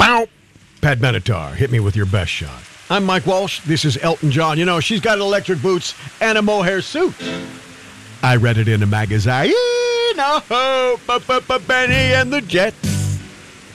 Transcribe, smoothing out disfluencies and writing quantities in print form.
Bow! Pat Benatar, hit me with your best shot. I'm Mike Walsh. This is Elton John. You know, she's got electric boots and a mohair suit. I read it in a magazine. Oh, Benny and the Jet.